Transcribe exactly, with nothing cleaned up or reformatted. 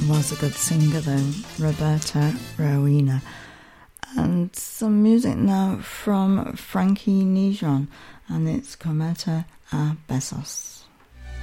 was a good singer though, Roberta Rowena. And some music now from Frankie Nijon, and it's Cometa a Besos.